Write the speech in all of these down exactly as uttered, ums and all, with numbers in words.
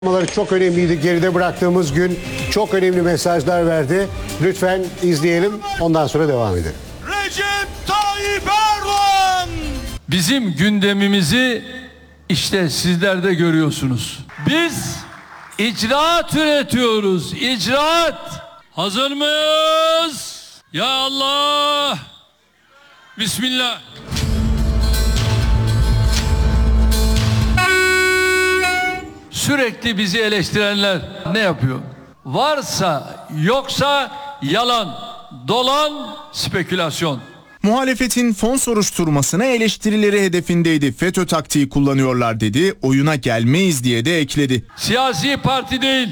Çok önemliydi. Geride bıraktığımız gün çok önemli mesajlar verdi. Lütfen izleyelim. Ondan sonra devam edelim. Recep Tayyip Erdoğan. Bizim gündemimizi işte sizler de görüyorsunuz. Biz icraat üretiyoruz. İcraat. Hazır mıyız? Ya Allah. Bismillah. Sürekli bizi eleştirenler ne yapıyor? Varsa yoksa yalan, dolan, spekülasyon. Muhalefetin fon soruşturmasına eleştirileri hedefindeydi. FETÖ taktiği kullanıyorlar dedi, oyuna gelmeyiz diye de ekledi. Siyasi parti değil,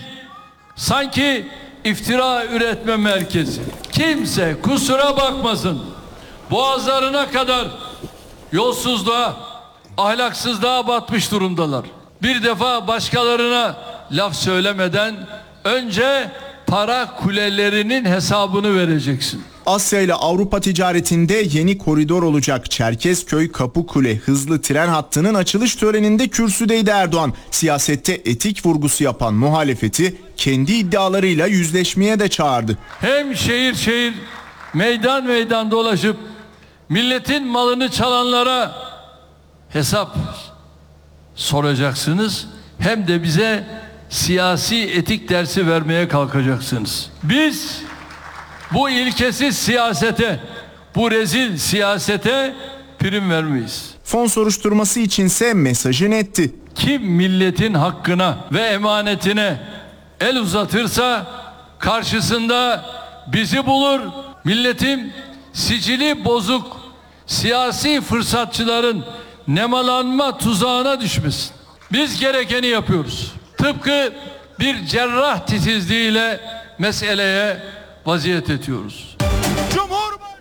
sanki iftira üretme merkezi. Kimse kusura bakmasın, boğazlarına kadar yolsuzluğa, ahlaksızlığa batmış durumdalar. Bir defa başkalarına laf söylemeden önce para kulelerinin hesabını vereceksin. Asya ile Avrupa ticaretinde yeni koridor olacak. Çerkezköy Kapıkule hızlı tren hattının açılış töreninde kürsüdeydi Erdoğan. Siyasette etik vurgusu yapan muhalefeti kendi iddialarıyla yüzleşmeye de çağırdı. Hem şehir şehir meydan meydan dolaşıp milletin malını çalanlara hesap soracaksınız, hem de bize siyasi etik dersi vermeye kalkacaksınız. Biz bu ilkesiz siyasete, bu rezil siyasete prim vermeyiz. Fon soruşturması içinse mesajı netti. Kim milletin hakkına ve emanetine el uzatırsa karşısında bizi bulur. Milletin sicili bozuk siyasi fırsatçıların nemalanma tuzağına düşmesin. Biz gerekeni yapıyoruz. Tıpkı bir cerrah titizliğiyle meseleye vaziyet ediyoruz. Cumhurbaşkanı.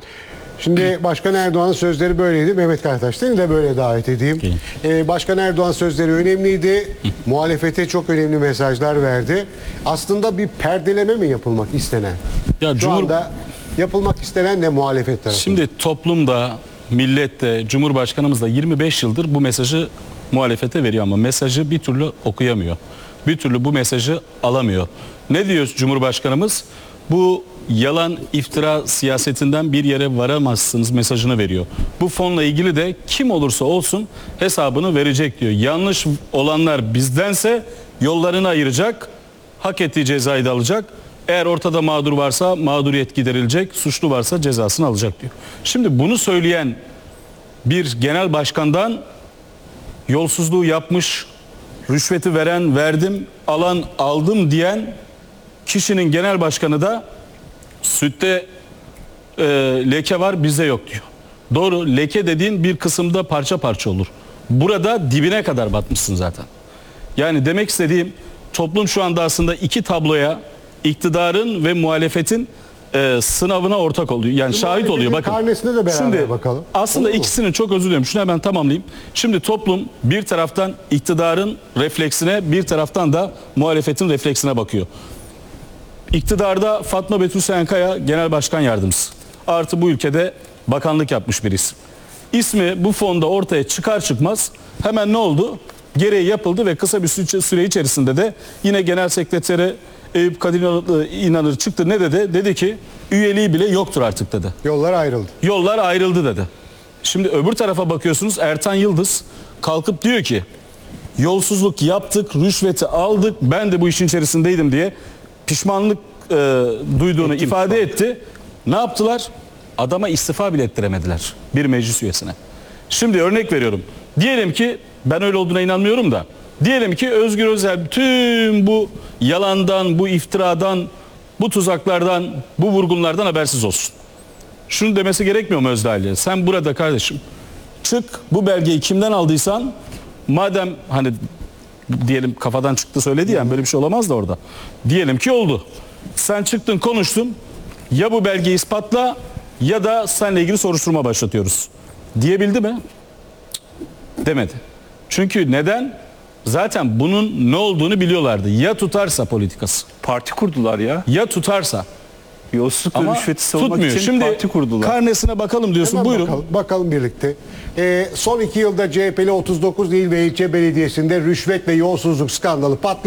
Şimdi Başkan Erdoğan'ın sözleri böyleydi. Mehmet Karataş, seni de böyle davet edeyim. Ee, Başkan Erdoğan sözleri önemliydi. Muhalefete çok önemli mesajlar verdi. Aslında bir perdeleme mi yapılmak istenen? Ya Şu Cumhur... anda yapılmak istenen ne muhalefet tarafından? Şimdi toplumda, millette, Cumhurbaşkanımız da yirmi beş yıldır bu mesajı muhalefete veriyor ama mesajı bir türlü okuyamıyor. Bir türlü bu mesajı alamıyor. Ne diyor Cumhurbaşkanımız? Bu yalan iftira siyasetinden bir yere varamazsınız mesajını veriyor. Bu fonla ilgili de kim olursa olsun hesabını verecek diyor. Yanlış olanlar bizdense yollarını ayıracak, hak ettiği cezayı da alacak. Eğer ortada mağdur varsa mağduriyet giderilecek, suçlu varsa cezasını alacak diyor. Şimdi bunu söyleyen bir genel başkandan yolsuzluğu yapmış, rüşveti veren verdim, alan aldım diyen kişinin genel başkanı da sütte e, leke var bizde yok diyor. Doğru, leke dediğin bir kısımda parça parça olur. Burada dibine kadar batmışsın zaten. Yani demek istediğim, toplum şu anda aslında iki tabloya, iktidarın ve muhalefetin e, sınavına ortak oluyor. Yani şahit oluyor. Bakın. Karnesine de beraber Şimdi, bakalım. aslında Olur mu? ikisinin çok özür diliyorum. Şunu hemen tamamlayayım. Şimdi toplum bir taraftan iktidarın refleksine, bir taraftan da muhalefetin refleksine bakıyor. İktidarda Fatma Betül Sayankaya Genel Başkan Yardımcısı. Artı bu ülkede bakanlık yapmış bir isim. İsmi bu fonda ortaya çıkar çıkmaz hemen ne oldu? Gereği yapıldı ve kısa bir süre içerisinde de yine Genel Sekreteri Eyüp Kadir İnanır çıktı. Ne dedi? Dedi ki üyeliği bile yoktur artık dedi. Yollar ayrıldı. Yollar ayrıldı dedi. Şimdi öbür tarafa bakıyorsunuz, Ertan Yıldız kalkıp diyor ki yolsuzluk yaptık, rüşveti aldık, ben de bu işin içerisindeydim diye pişmanlık e, duyduğunu Ettim, ifade falan. etti. Ne yaptılar? Adama istifa bile ettiremediler bir meclis üyesine. Şimdi örnek veriyorum. Diyelim ki ben öyle olduğuna inanmıyorum da diyelim ki Özgür Özel tüm bu yalandan, bu iftiradan, bu tuzaklardan, bu vurgunlardan habersiz olsun. Şunu demesi gerekmiyor mu Özdağ'la? Sen burada kardeşim çık, bu belgeyi kimden aldıysan, madem hani diyelim kafadan çıktı söyledi yani böyle bir şey olamaz da orada. Diyelim ki oldu. Sen çıktın konuştun, ya bu belgeyi ispatla ya da seninle ilgili soruşturma başlatıyoruz. Diyebildi mi? Demedi. Çünkü neden? Zaten bunun ne olduğunu biliyorlardı. Ya tutarsa politikası. Parti kurdular ya. Ya tutarsa. Yolsuzluk ve Ama rüşveti savunmak tutmuyor. için Şimdi parti kurdular. karnesine bakalım diyorsun. Hemen Buyurun. Bakalım, bakalım birlikte. Ee, son iki yılda C H P'li otuz dokuz il ve ilçe belediyesinde rüşvet ve yolsuzluk skandalı patladı.